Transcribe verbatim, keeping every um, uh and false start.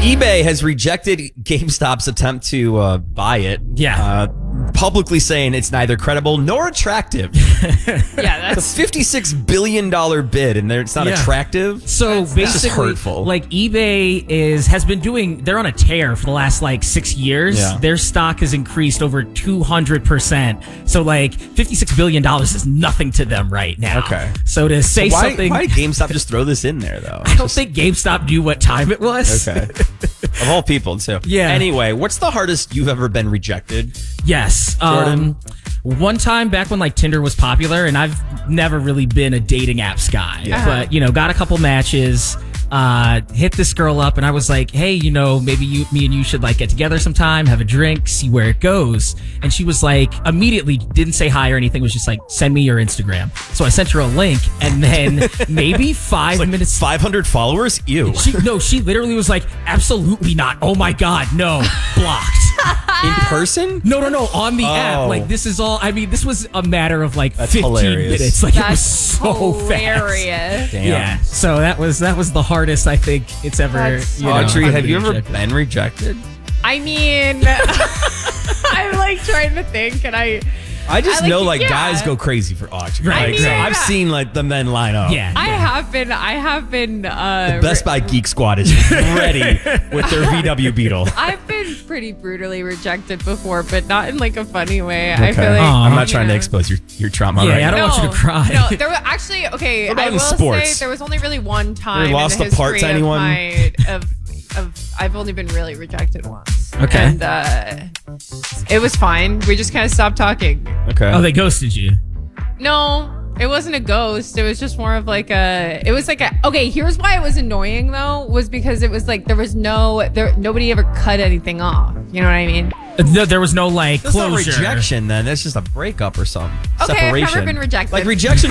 eBay has rejected GameStop's attempt to uh, buy it. Yeah. Uh, publicly saying it's neither credible nor attractive. Yeah, It's that's a fifty-six billion dollars bid, and it's not Yeah. attractive. So just basically, hurtful. like eBay is has been doing. They're on a tear for the last like six years. Yeah. Their stock has increased over two hundred percent. So like fifty-six billion dollars is nothing to them right now. Okay. So to say why, something, why did GameStop just throw this in there, though? I don't think GameStop knew what time it was. Okay. Of all people, too. Yeah. Anyway, what's the hardest you've ever been rejected? Yes. Jordan? Um, one time back when like Tinder was popular, and I've never really been a dating apps guy, Yeah. but you know, got a couple matches, uh, hit this girl up, and I was like, hey, you know, maybe you, me and you should like get together sometime, have a drink, see where it goes. And she was like, immediately didn't say hi or anything, was just like, send me your Instagram. So I sent her a link, and then maybe five Like minutes. five hundred followers? Ew. She, no, she literally was like, absolutely not. Oh my God, no, blocked. In person? No, no, no. On the app, Oh. like this is all. I mean, this was a matter of like That's fifteen hilarious. minutes. Like it was that's so fast. hilarious. Damn. Yeah. So that was that was the hardest I think it's ever. That's You know, Audrey, I've have been you ever rejected. been rejected? I mean, I'm like trying to think, and I, I just I like- know like yeah. guys go crazy for Audrey. Right, Like, right. I've seen like the men line up. Yeah. I yeah. have been, I have been. Uh, Best Buy Geek Squad is ready with their V W Beetle. I've been pretty brutally rejected before, but not in like a funny way. I feel Okay. like Aw. I'm not you trying to know. expose your, your trauma Yeah, right I now. don't want you to cry. No, there was actually okay. What about I in will sports? say there was only really one time lost in the a part history to anyone? of my of of I've only been really rejected once. Okay. and uh, it was fine. We just kind of stopped talking. Okay. Oh, they ghosted you. No. It wasn't a ghost. It was just more of like a. It was like a. Okay, here's why it was annoying though. Was because it was like there was no there. Nobody ever cut anything off. You know what I mean? Uh, No, there was no like That's not closure. rejection then. That's just a breakup or something. Okay, I've Separation. never been rejected. Like rejection